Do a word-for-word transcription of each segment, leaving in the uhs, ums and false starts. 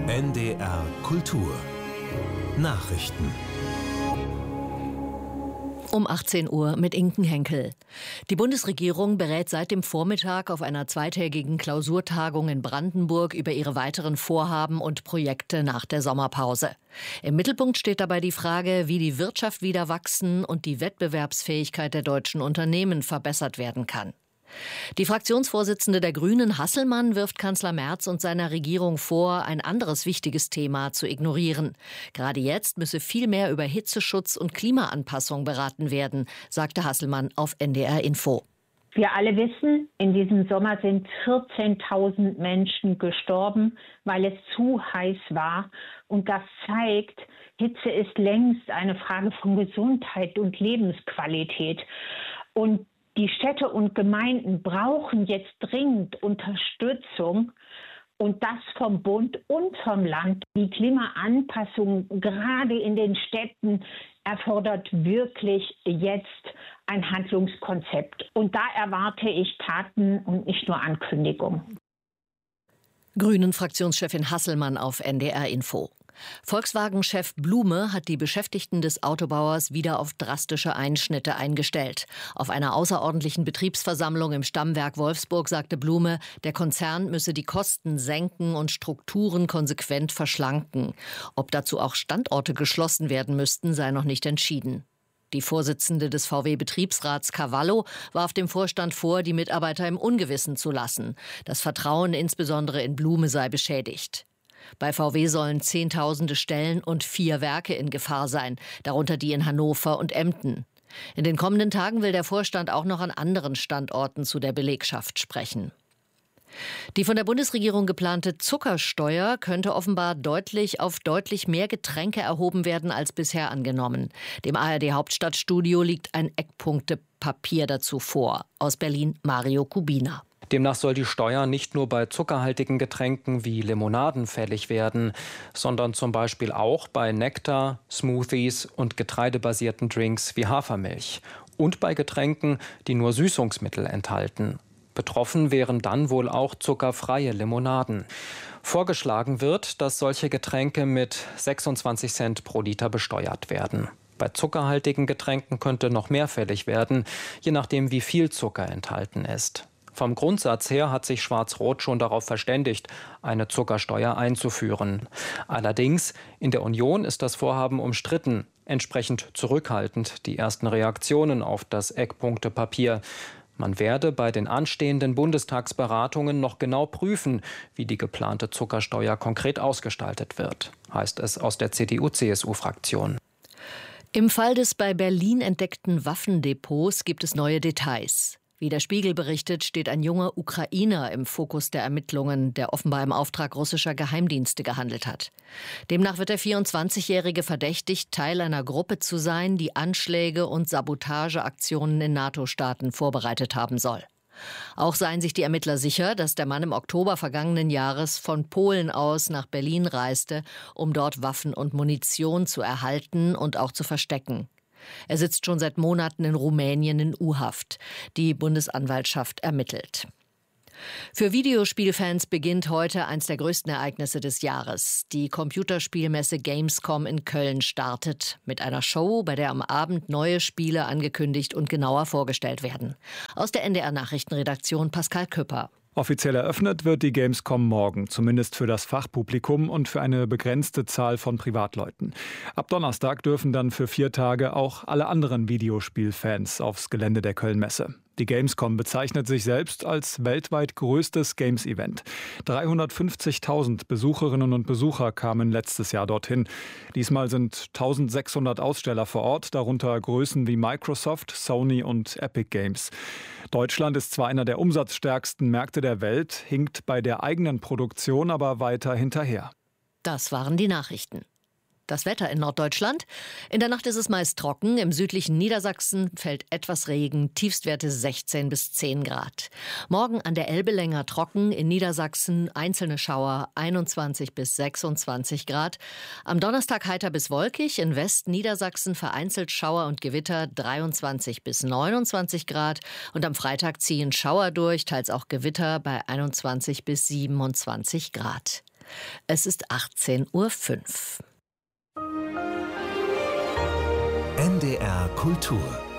N D R Kultur Nachrichten. Um achtzehn Uhr mit Inken Henkel. Die Bundesregierung berät seit dem Vormittag auf einer zweitägigen Klausurtagung in Brandenburg über ihre weiteren Vorhaben und Projekte nach der Sommerpause. Im Mittelpunkt steht dabei die Frage, wie die Wirtschaft wieder wachsen und die Wettbewerbsfähigkeit der deutschen Unternehmen verbessert werden kann. Die Fraktionsvorsitzende der Grünen, Hasselmann, wirft Kanzler Merz und seiner Regierung vor, ein anderes wichtiges Thema zu ignorieren. Gerade jetzt müsse viel mehr über Hitzeschutz und Klimaanpassung beraten werden, sagte Hasselmann auf N D R Info. Wir alle wissen, in diesem Sommer sind vierzehntausend Menschen gestorben, weil es zu heiß war. Und das zeigt, Hitze ist längst eine Frage von Gesundheit und Lebensqualität. Und die Städte und Gemeinden brauchen jetzt dringend Unterstützung, und das vom Bund und vom Land. Die Klimaanpassung gerade in den Städten erfordert wirklich jetzt ein Handlungskonzept. Und da erwarte ich Taten und nicht nur Ankündigungen. Grünen-Fraktionschefin Hasselmann auf N D R Info. Volkswagen-Chef Blume hat die Beschäftigten des Autobauers wieder auf drastische Einschnitte eingestellt. Auf einer außerordentlichen Betriebsversammlung im Stammwerk Wolfsburg sagte Blume, der Konzern müsse die Kosten senken und Strukturen konsequent verschlanken. Ob dazu auch Standorte geschlossen werden müssten, sei noch nicht entschieden. Die Vorsitzende des V W-Betriebsrats Cavallo warf dem Vorstand vor, die Mitarbeiter im Ungewissen zu lassen. Das Vertrauen insbesondere in Blume sei beschädigt. Bei V W sollen Zehntausende Stellen und vier Werke in Gefahr sein, darunter die in Hannover und Emden. In den kommenden Tagen will der Vorstand auch noch an anderen Standorten zu der Belegschaft sprechen. Die von der Bundesregierung geplante Zuckersteuer könnte offenbar deutlich auf deutlich mehr Getränke erhoben werden als bisher angenommen. Dem A R D-Hauptstadtstudio liegt ein Eckpunktepapier dazu vor. Aus Berlin Mario Kubina. Demnach soll die Steuer nicht nur bei zuckerhaltigen Getränken wie Limonaden fällig werden, sondern zum Beispiel auch bei Nektar, Smoothies und getreidebasierten Drinks wie Hafermilch und bei Getränken, die nur Süßungsmittel enthalten. Betroffen wären dann wohl auch zuckerfreie Limonaden. Vorgeschlagen wird, dass solche Getränke mit sechsundzwanzig Cent pro Liter besteuert werden. Bei zuckerhaltigen Getränken könnte noch mehr fällig werden, je nachdem, wie viel Zucker enthalten ist. Vom Grundsatz her hat sich Schwarz-Rot schon darauf verständigt, eine Zuckersteuer einzuführen. Allerdings, in der Union ist das Vorhaben umstritten, entsprechend zurückhaltend die ersten Reaktionen auf das Eckpunktepapier. Man werde bei den anstehenden Bundestagsberatungen noch genau prüfen, wie die geplante Zuckersteuer konkret ausgestaltet wird, heißt es aus der C D U-C S U-Fraktion. Im Fall des bei Berlin entdeckten Waffendepots gibt es neue Details. Wie der Spiegel berichtet, steht ein junger Ukrainer im Fokus der Ermittlungen, der offenbar im Auftrag russischer Geheimdienste gehandelt hat. Demnach wird der vierundzwanzigjährige verdächtigt, Teil einer Gruppe zu sein, die Anschläge und Sabotageaktionen in NATO-Staaten vorbereitet haben soll. Auch seien sich die Ermittler sicher, dass der Mann im Oktober vergangenen Jahres von Polen aus nach Berlin reiste, um dort Waffen und Munition zu erhalten und auch zu verstecken. Er sitzt schon seit Monaten in Rumänien in U-Haft. Die Bundesanwaltschaft ermittelt. Für Videospielfans beginnt heute eines der größten Ereignisse des Jahres. Die Computerspielmesse Gamescom in Köln startet mit einer Show, bei der am Abend neue Spiele angekündigt und genauer vorgestellt werden. Aus der N D R-Nachrichtenredaktion Pascal Küpper. Offiziell eröffnet wird die Gamescom morgen, zumindest für das Fachpublikum und für eine begrenzte Zahl von Privatleuten. Ab Donnerstag dürfen dann für vier Tage auch alle anderen Videospielfans aufs Gelände der Köln-Messe. Die Gamescom bezeichnet sich selbst als weltweit größtes Games-Event. dreihundertfünfzigtausend Besucherinnen und Besucher kamen letztes Jahr dorthin. Diesmal sind eintausendsechshundert Aussteller vor Ort, darunter Größen wie Microsoft, Sony und Epic Games. Deutschland ist zwar einer der umsatzstärksten Märkte der Welt, hinkt bei der eigenen Produktion aber weiter hinterher. Das waren die Nachrichten. Das Wetter in Norddeutschland. In der Nacht ist es meist trocken. Im südlichen Niedersachsen fällt etwas Regen. Tiefstwerte sechzehn bis zehn Grad. Morgen an der Elbe länger trocken. In Niedersachsen einzelne Schauer einundzwanzig bis sechsundzwanzig Grad. Am Donnerstag heiter bis wolkig. In Westniedersachsen vereinzelt Schauer und Gewitter dreiundzwanzig bis neunundzwanzig Grad. Und am Freitag ziehen Schauer durch, teils auch Gewitter bei einundzwanzig bis siebenundzwanzig Grad. Es ist achtzehn Uhr fünf. N D R Kultur.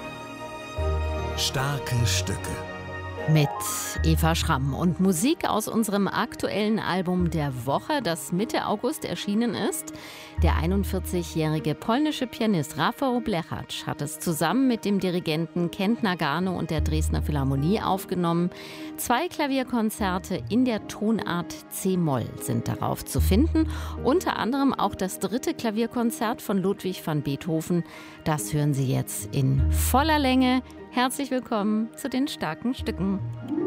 Starke Stücke. Mit Eva Schramm und Musik aus unserem aktuellen Album der Woche, das Mitte August erschienen ist. Der einundvierzigjährige polnische Pianist Rafał Blechacz hat es zusammen mit dem Dirigenten Kent Nagano und der Dresdner Philharmonie aufgenommen. Zwei Klavierkonzerte in der Tonart C-Moll sind darauf zu finden. Unter anderem auch das dritte Klavierkonzert von Ludwig van Beethoven. Das hören Sie jetzt in voller Länge. Herzlich willkommen zu den starken Stücken.